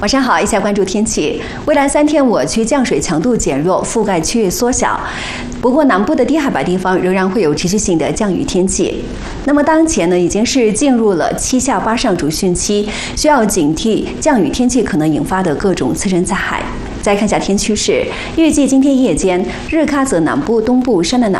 晚上好，一起来关注天气。未来3天，我区降水强度减弱，覆盖区域缩小。不过，南部的低海拔地方仍然会有持续性的降雨天气。那么，当前呢，已经是进入了7下8上主汛期，需要警惕降雨天气可能引发的各种次生灾害。再看一下天趋势，预计今天夜间，日喀则南部、东部、山南南